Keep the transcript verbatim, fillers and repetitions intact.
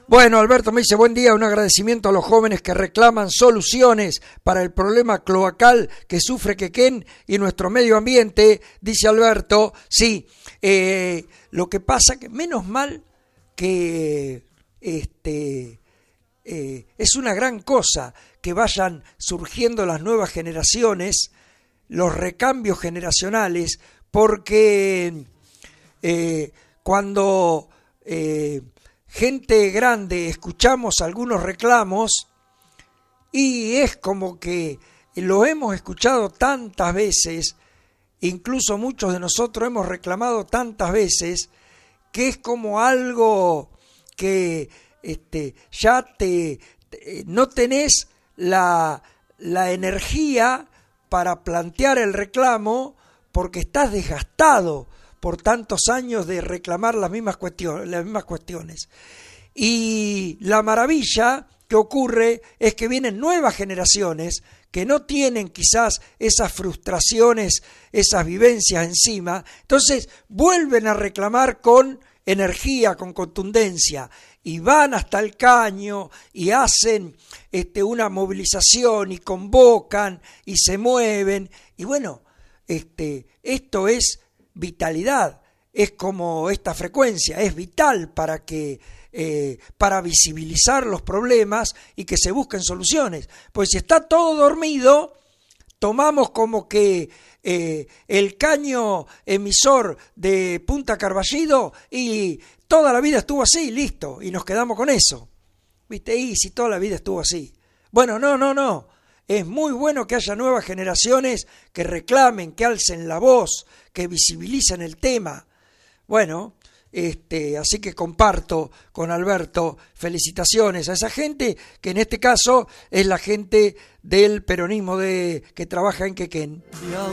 Bueno, Alberto me dice, buen día, un agradecimiento a los jóvenes que reclaman soluciones para el problema cloacal que sufre Quequén y nuestro medio ambiente, dice Alberto. Sí, eh, lo que pasa que menos mal que este eh, es una gran cosa que vayan surgiendo las nuevas generaciones, los recambios generacionales, porque eh, cuando eh, gente grande escuchamos algunos reclamos y es como que lo hemos escuchado tantas veces, incluso muchos de nosotros hemos reclamado tantas veces, que es como algo que este, ya te, te no tenés la, la energía para plantear el reclamo porque estás desgastado por tantos años de reclamar las mismas cuestiones, las mismas cuestiones. Y la maravilla que ocurre es que vienen nuevas generaciones que no tienen quizás esas frustraciones, esas vivencias encima, entonces vuelven a reclamar con energía, con contundencia, y van hasta el caño y hacen este, una movilización y convocan y se mueven, y bueno, este, esto es vitalidad, es como esta frecuencia, es vital para que eh, para visibilizar los problemas y que se busquen soluciones. Pues si está todo dormido, tomamos como que eh, el caño emisor de Punta Carballido y toda la vida estuvo así, listo, y nos quedamos con eso. ¿Viste? Y si toda la vida estuvo así. Bueno, no, no, no. Es muy bueno que haya nuevas generaciones que reclamen, que alcen la voz, que visibilicen el tema. Bueno, este, así que comparto con Alberto felicitaciones a esa gente, que en este caso es la gente del peronismo de, que trabaja en Quequén.